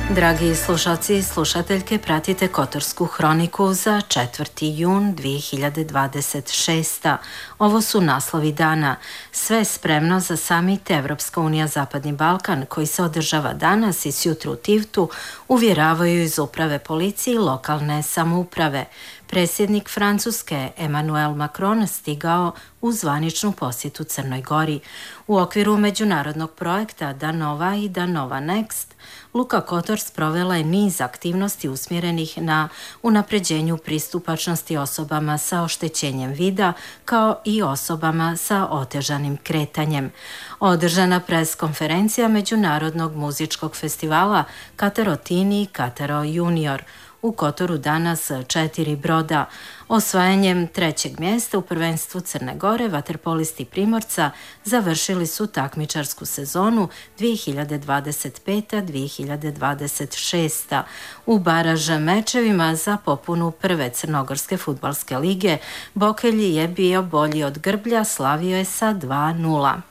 Dragi slušalci i slušateljke, pratite Kotorsku hroniku za 4. jun 2026. Ovo su naslovi dana. Sve spremno za samit Evropska unija Zapadni Balkan koji se održava danas i sjutra u Tivtu, uvjeravaju iz uprave policije i lokalne samouprave. Predsjednik Francuske Emmanuel Macron stigao u zvaničnu posjetu Crnoj Gori. U okviru međunarodnog projekta Danova i Danova Next, Luka Kotor sprovela je niz aktivnosti usmjerenih na unapređenju pristupačnosti osobama sa oštećenjem vida, kao i osobama sa otežanim kretanjem. Održana preskonferencija Međunarodnog muzičkog festivala Katarotini i Kataro Junior. U Kotoru danas 4 broda. Osvajanjem 3. mjesta u prvenstvu Crne Gore vaterpolisti Primorca završili su takmičarsku sezonu 2025-2026. U baraž mečevima za popunu prve Crnogorske fudbalske lige Bokelj je bio bolji od Grblja, slavio je sa 2:0.